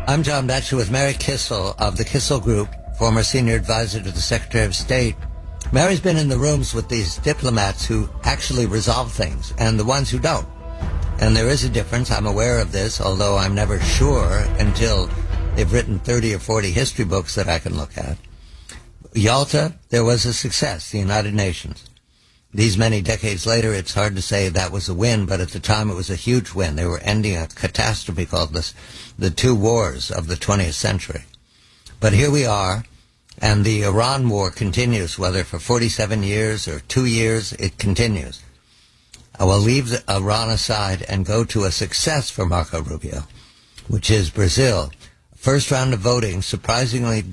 I'm John Batchelor with Mary Kissel of the Kissel Group, former senior advisor to the Secretary of State. Mary's been in the rooms with these diplomats who actually resolve things and the ones who don't. And there is a difference. I'm aware of this, although I'm never sure until they've written 30 or 40 history books that I can look at. Yalta, there was a success, the United Nations. These many decades later, it's hard to say that was a win, but at the time it was a huge win. They were ending a catastrophe called the two wars of the 20th century. But here we are, and the Iran war continues, whether for 47 years or 2 years, it continues. I will leave Iran aside and go to a success for Marco Rubio, which is Brazil. First round of voting surprisingly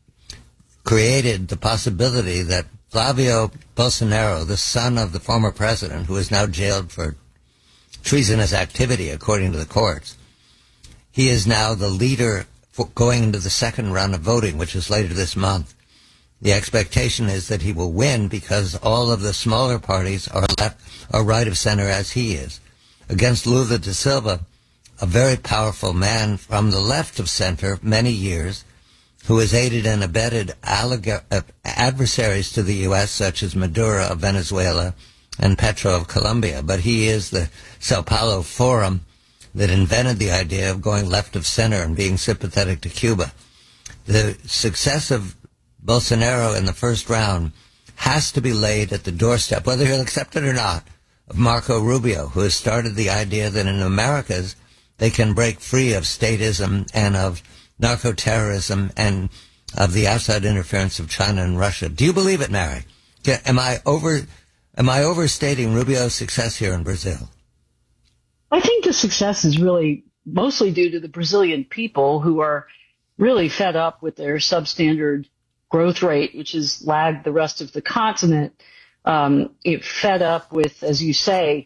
created the possibility that Flavio Bolsonaro, the son of the former president, who is now jailed for treasonous activity according to the courts, he is now the leader for going into the second round of voting, which is later this month. The expectation is that he will win because all of the smaller parties are right of center as he is. Against Lula da Silva, a very powerful man from the left of center many years, who has aided and abetted adversaries to the U.S., such as Maduro of Venezuela and Petro of Colombia. But he is the Sao Paulo Forum that invented the idea of going left of center and being sympathetic to Cuba. The success of Bolsonaro in the first round has to be laid at the doorstep, whether he'll accept it or not, of Marco Rubio, who has started the idea that in Americas they can break free of statism and of narco-terrorism and of the outside interference of China and Russia. Do you believe it, Mary? Am I overstating Rubio's success here in Brazil? I think the success is really mostly due to the Brazilian people, who are really fed up with their substandard growth rate, which has lagged the rest of the continent. Fed up with, as you say,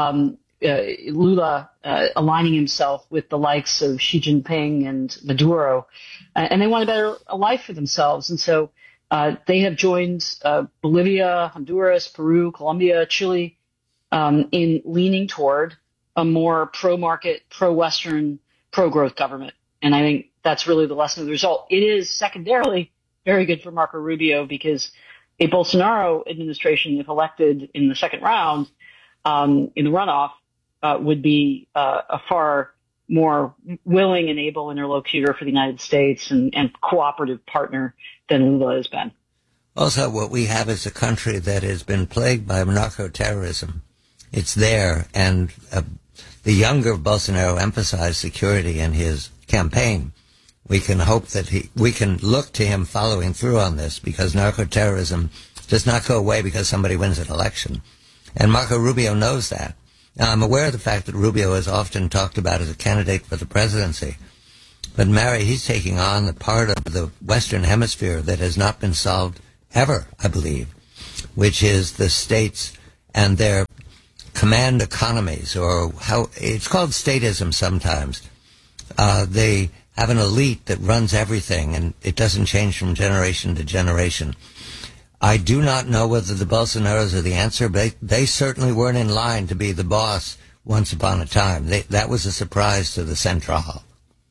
Lula aligning himself with the likes of Xi Jinping and Maduro, and they want a better life for themselves. And so they have joined Bolivia, Honduras, Peru, Colombia, Chile in leaning toward a more pro-market, pro-Western, pro-growth government. And I think that's really the lesson of the result. It is secondarily very good for Marco Rubio because a Bolsonaro administration, if elected in the second round, in the runoff, would be a far more willing and able interlocutor for the United States and cooperative partner than Lula has been. Also, what we have is a country that has been plagued by narco-terrorism. It's there, and the younger Bolsonaro emphasized security in his campaign. We can hope that we can look to him following through on this, because narco-terrorism does not go away because somebody wins an election. And Marco Rubio knows that. Now, I'm aware of the fact that Rubio is often talked about as a candidate for the presidency. But, Mary, he's taking on the part of the Western Hemisphere that has not been solved ever, I believe, which is the states and their command economies, or how it's called statism sometimes. They have an elite that runs everything, and it doesn't change from generation to generation. I do not know whether the Bolsonaros are the answer, but they certainly weren't in line to be the boss once upon a time. That was a surprise to the Central.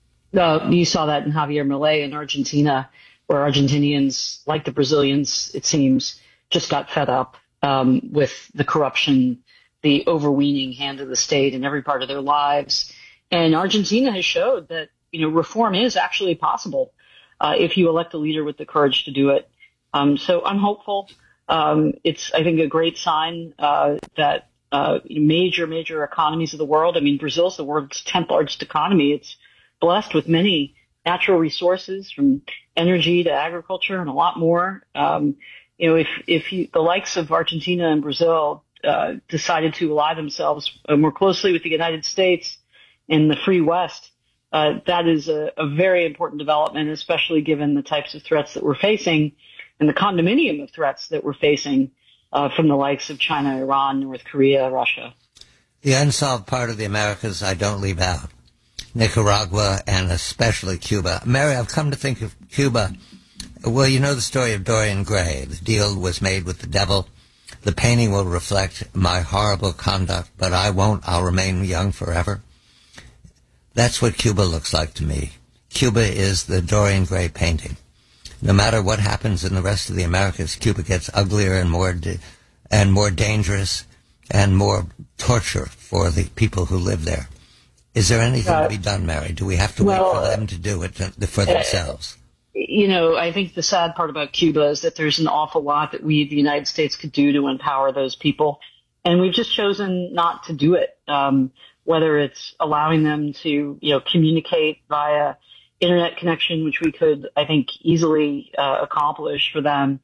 You saw that in Javier Milei in Argentina, where Argentinians, like the Brazilians, it seems, just got fed up with the corruption, the overweening hand of the state in every part of their lives. And Argentina has showed that, reform is actually possible if you elect a leader with the courage to do it. So I'm hopeful. It's, I think, a great sign that major economies of the world. I mean, Brazil's the world's 10th largest economy. It's blessed with many natural resources, from energy to agriculture and a lot more. If the likes of Argentina and Brazil decided to ally themselves more closely with the United States and the free West, that is a very important development, especially given the types of threats that we're facing and the condominium of threats that we're facing from the likes of China, Iran, North Korea, Russia. The unsolved part of the Americas I don't leave out. Nicaragua and especially Cuba. Mary, I've come to think of Cuba. Well, you know the story of Dorian Gray. The deal was made with the devil. The painting will reflect my horrible conduct, but I won't. I'll remain young forever. That's what Cuba looks like to me. Cuba is the Dorian Gray painting. No matter what happens in the rest of the Americas, Cuba gets uglier and more dangerous and more torture for the people who live there. Is there anything to be done, Mary? Do we have to wait for them to do it for themselves? I think the sad part about Cuba is that there's an awful lot that we, the United States, could do to empower those people. And we've just chosen not to do it, whether it's allowing them to, communicate via internet connection, which we could, I think, easily accomplish for them,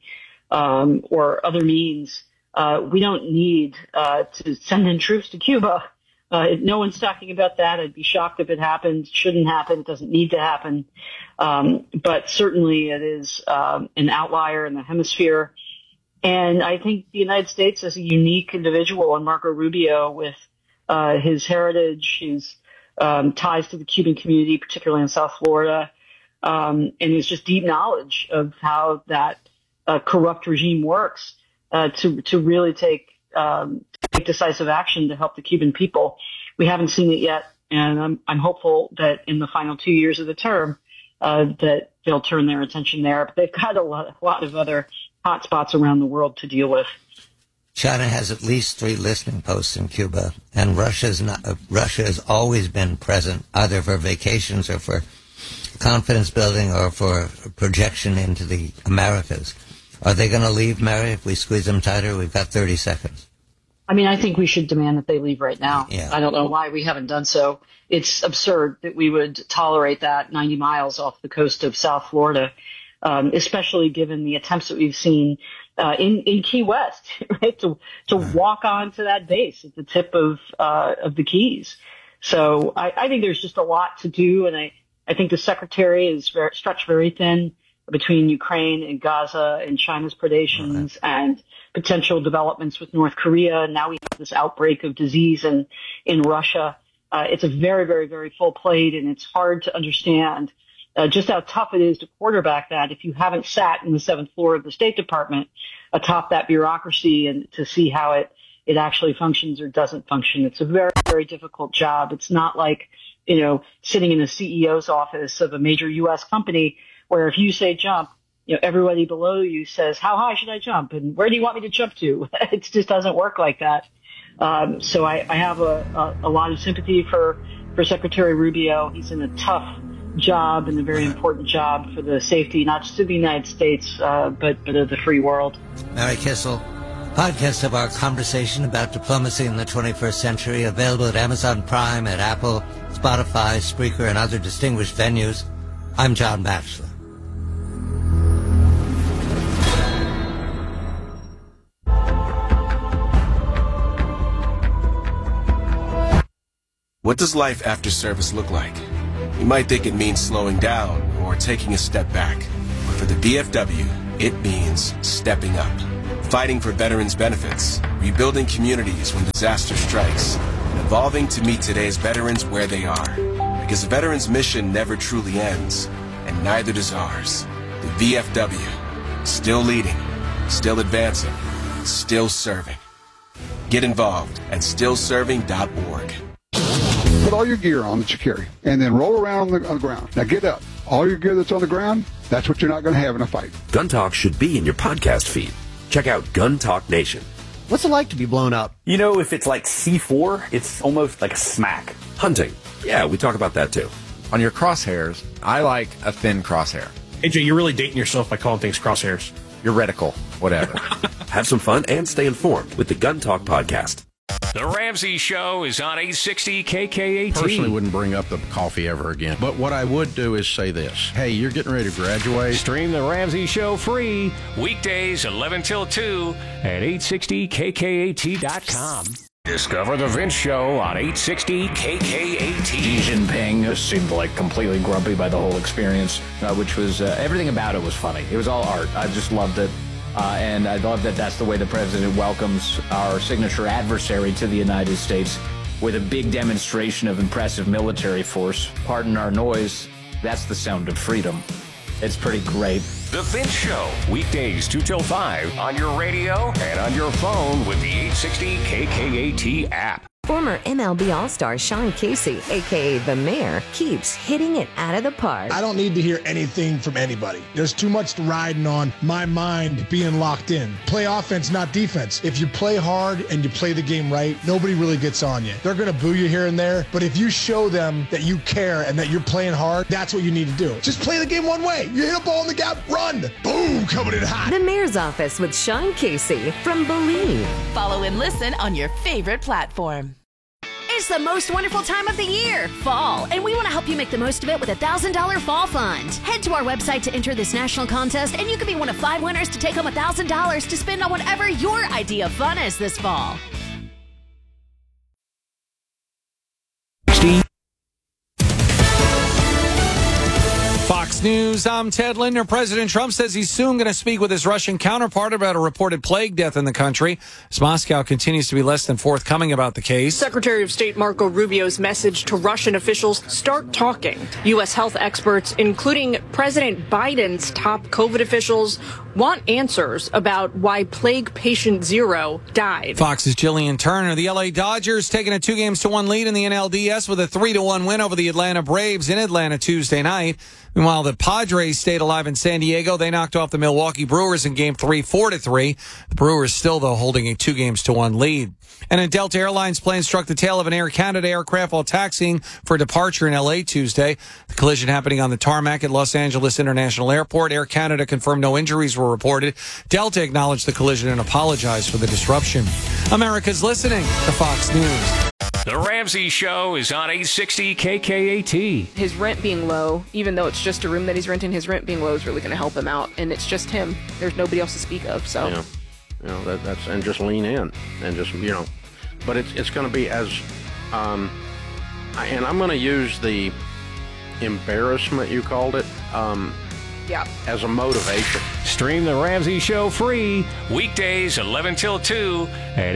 or other means. We don't need to send in troops to Cuba. No one's talking about that. I'd be shocked if it happened. Shouldn't happen. It doesn't need to happen. But certainly it is an outlier in the hemisphere. And I think the United States is a unique individual, and Marco Rubio, with his heritage, his ties to the Cuban community, particularly in South Florida, and his just deep knowledge of how that corrupt regime works, to really take decisive action to help the Cuban people. We haven't seen it yet, and I'm hopeful that in the final 2 years of the term that they'll turn their attention there. But they've got a lot of other hot spots around the world to deal with. China has at least 3 listening posts in Cuba, and Russia has always been present, either for vacations or for confidence building or for projection into the Americas. Are they going to leave, Mary, if we squeeze them tighter? We've got 30 seconds. I mean, I think we should demand that they leave right now. Yeah. I don't know why we haven't done so. It's absurd that we would tolerate that 90 miles off the coast of South Florida, especially given the attempts that we've seen in Key West, right, to walk onto that base at the tip of the Keys. So I think there's just a lot to do, and I think the secretary is stretched very thin between Ukraine and Gaza and China's predations and potential developments with North Korea. And now we have this outbreak of disease in Russia. It's a very, very, very full plate, and it's hard to understand just how tough it is to quarterback that if you haven't sat in the 7th floor of the State Department atop that bureaucracy and to see how it actually functions or doesn't function. It's a very, very difficult job. It's not like, sitting in the CEO's office of a major U.S. company where if you say jump, everybody below you says, how high should I jump? And where do you want me to jump to? It just doesn't work like that. So I have a lot of sympathy for Secretary Rubio. He's in a tough job and a very important job for the safety, not just of the United States, but of the free world. Mary Kissel, podcast of our conversation about diplomacy in the 21st century, available at Amazon Prime, at Apple, Spotify, Spreaker, and other distinguished venues. I'm John Batchelor. What does life after service look like? You might think it means slowing down or taking a step back. But for the VFW, it means stepping up. Fighting for veterans' benefits, rebuilding communities when disaster strikes, and evolving to meet today's veterans where they are. Because the veterans' mission never truly ends, and neither does ours. The VFW, still leading, still advancing, still serving. Get involved at stillserving.org. Put all your gear on that you carry, and then roll around on the ground. Now get up. All your gear that's on the ground, that's what you're not going to have in a fight. Gun Talk should be in your podcast feed. Check out Gun Talk Nation. What's it like to be blown up? If it's like C4, it's almost like a smack. Hunting. Yeah, we talk about that too. On your crosshairs, I like a thin crosshair. AJ, you're really dating yourself by calling things crosshairs. Your reticle, whatever. Have some fun and stay informed with the Gun Talk podcast. The Ramsey Show is on 860 KKAT. Personally wouldn't bring up the coffee ever again. But what I would do is say this. Hey, you're getting ready to graduate. Stream The Ramsey Show free. Weekdays 11 till 2 at 860KKAT.com. Discover The Vince Show on 860 KKAT. Xi Jinping seemed like completely grumpy by the whole experience, which was, everything about it was funny. It was all art. I just loved it. And I love that that's the way the president welcomes our signature adversary to the United States, with a big demonstration of impressive military force. Pardon our noise, that's the sound of freedom. It's pretty great. The Vince Show, weekdays 2 till 5 on your radio and on your phone with the 860 KKAT app. Former MLB All-Star Sean Casey, a.k.a. The Mayor, keeps hitting it out of the park. I don't need to hear anything from anybody. There's too much riding on my mind being locked in. Play offense, not defense. If you play hard and you play the game right, nobody really gets on you. They're going to boo you here and there, but if you show them that you care and that you're playing hard, that's what you need to do. Just play the game one way. You hit a ball in the gap, run. Boom, coming in hot. The Mayor's Office with Sean Casey from Believe. Follow and listen on your favorite platform. It's the most wonderful time of the year, fall, and we want to help you make the most of it with a $1,000 fall fund. Head to our website to enter this national contest, and you could be one of 5 winners to take home $1,000 to spend on whatever your idea of fun is this fall. Fox News, I'm Ted Linder. President Trump says he's soon going to speak with his Russian counterpart about a reported plague death in the country, as Moscow continues to be less than forthcoming about the case. Secretary of State Marco Rubio's message to Russian officials: start talking. U.S. health experts, including President Biden's top COVID officials, want answers about why plague patient 0 died. Fox's Jillian Turner. The L.A. Dodgers taking a 2-1 lead in the NLDS with a 3-1 win over the Atlanta Braves in Atlanta Tuesday night. Meanwhile, the Padres stayed alive in San Diego. They knocked off the Milwaukee Brewers in Game 3, 4-3. The Brewers still, though, holding a 2-1 lead. And a Delta Airlines plane struck the tail of an Air Canada aircraft while taxiing for departure in L.A. Tuesday. The collision happening on the tarmac at Los Angeles International Airport. Air Canada confirmed no injuries were reported. Delta acknowledged the collision and apologized for the disruption. America's listening to Fox News. The Ramsey Show is on 860 KKAT. His rent being low, even though it's just a room that he's renting, his rent being low is really going to help him out. And it's just him. There's nobody else to speak of. So, yeah. You know, that's and just lean in and just, you know, but it's going to be as, and I'm going to use the embarrassment you called it, as a motivation. Stream the Ramsey Show free weekdays 11 till 2 at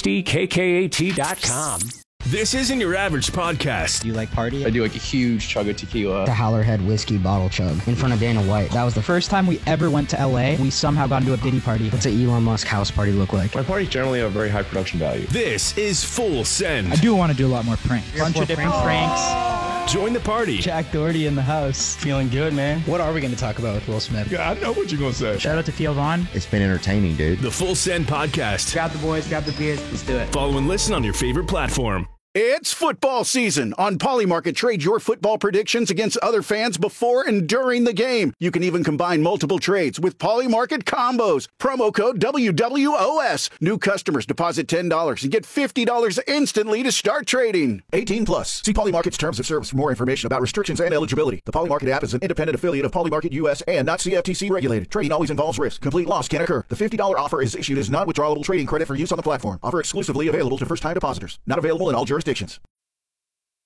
860kkat.com. This isn't your average podcast. Do you like party? I do like a huge chug of tequila. The Howlerhead whiskey bottle chug in front of Dana White. That was the first time we ever went to LA. We somehow got into a Diddy party. What's an Elon Musk house party look like? My parties generally have very high production value. This is Full Send. I do want to do a lot more pranks. A bunch of different pranks. Join the party. Jack Doherty in the house. Feeling good, man. What are we going to talk about with Will Smith? Yeah, I know what you're going to say. Shout out to Theo Vaughn. It's been entertaining, dude. The Full Send podcast. Grab the boys, grab the beers. Let's do it. Follow and listen on your favorite platform. It's football season. On Polymarket, trade your football predictions against other fans before and during the game. You can even combine multiple trades with Polymarket combos. Promo code WWOS. New customers deposit $10 and get $50 instantly to start trading. 18 plus. See Polymarket's terms of service for more information about restrictions and eligibility. The Polymarket app is an independent affiliate of Polymarket US and not CFTC regulated. Trading always involves risk. Complete loss can occur. The $50 offer is issued as non-withdrawable trading credit for use on the platform. Offer exclusively available to first-time depositors. Not available in all jurisdictions.